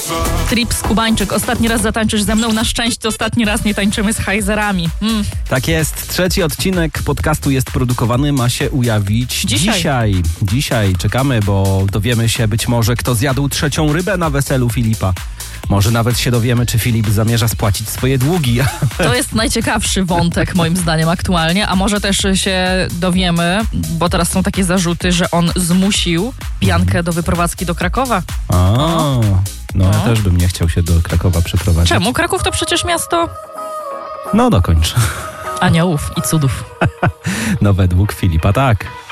Trips Kubańczyk, ostatni raz zatańczysz ze mną, na szczęście ostatni raz nie tańczymy z hajzerami. Tak jest, 3. odcinek podcastu jest produkowany, ma się ujawić dzisiaj. Czekamy, bo dowiemy się być może, kto zjadł 3. rybę na weselu Filipa. Może nawet się dowiemy, czy Filip zamierza spłacić swoje długi. To jest najciekawszy wątek moim zdaniem aktualnie, a może też się dowiemy, bo teraz są takie zarzuty, że on zmusił Biankę do wyprowadzki do Krakowa. Ja też bym nie chciał się do Krakowa przeprowadzić. Czemu? Kraków to przecież miasto dokończ. aniołów i cudów. No według Filipa tak.